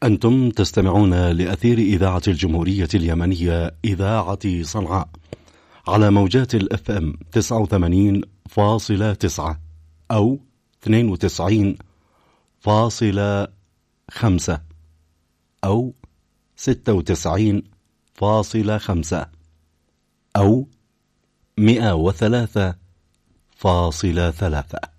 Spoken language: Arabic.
أنتم تستمعون لأثير إذاعة الجمهورية اليمنية إذاعة صنعاء على موجات الFM 89.9 أو 92.5 أو 96.5 أو 103.3.